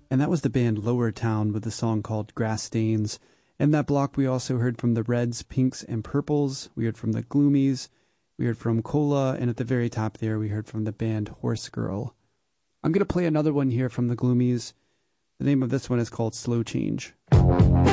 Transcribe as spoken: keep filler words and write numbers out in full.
And that was the band Lower Town with the song called Grass Stains. In that block, we also heard from the Reds, Pinks, and Purples. We heard from the Gloomies. We heard from Cola. And at the very top there, we heard from the band Horse Girl. I'm going to play another one here from the Gloomies. The name of this one is called Slow Change.